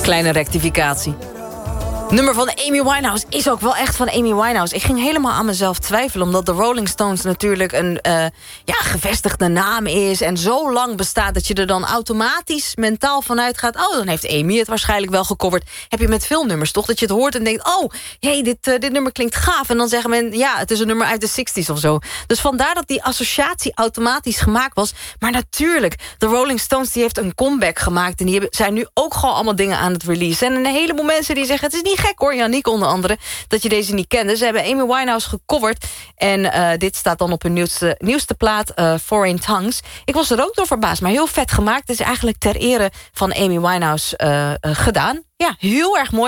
Kleine rectificatie. Nummer van Amy Winehouse is ook wel echt van Amy Winehouse. Ik ging helemaal aan mezelf twijfelen, omdat de Rolling Stones natuurlijk een gevestigde naam is en zo lang bestaat dat je er dan automatisch mentaal vanuit gaat. Oh, dan heeft Amy het waarschijnlijk wel gecoverd. Heb je met veel nummers toch? Dat je het hoort en denkt, oh, hey, dit nummer klinkt gaaf. En dan zeggen men, ja, het is een nummer uit de 60s of zo. Dus vandaar dat die associatie automatisch gemaakt was. Maar natuurlijk, de Rolling Stones die heeft een comeback gemaakt en die zijn nu ook gewoon allemaal dingen aan het releasen. En een heleboel mensen die zeggen, het is niet gek hoor, Yannick onder andere, dat je deze niet kende. Ze hebben Amy Winehouse gecoverd en dit staat dan op hun nieuwste plaat, Foreign Tongues. Ik was er ook door verbaasd, maar heel vet gemaakt. Het is eigenlijk ter ere van Amy Winehouse gedaan. Ja, heel erg mooi.